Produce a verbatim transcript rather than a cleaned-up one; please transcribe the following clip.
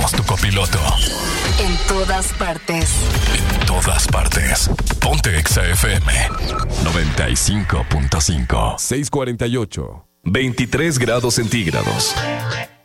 somos tu copiloto. En todas partes. En todas partes. Ponte Exa F M noventa y cinco punto cinco. seiscientos cuarenta y ocho. veintitrés grados centígrados.